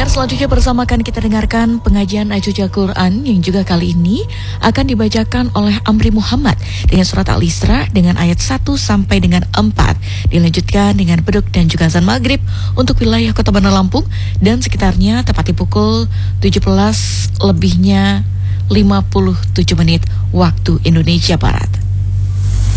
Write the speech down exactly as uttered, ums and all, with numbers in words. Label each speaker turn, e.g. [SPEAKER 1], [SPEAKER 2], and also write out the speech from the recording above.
[SPEAKER 1] Pendengar, selanjutnya bersama kan kita dengarkan pengajian Ajuja Quran yang juga kali ini akan dibacakan oleh Amri Muhammad dengan surat Al-Isra dengan ayat satu sampai dengan empat. Dilanjutkan dengan beduk dan juga azan maghrib untuk wilayah Kota Bandar Lampung dan sekitarnya tepat di pukul tujuh belas lebihnya lima puluh tujuh menit waktu Indonesia Barat.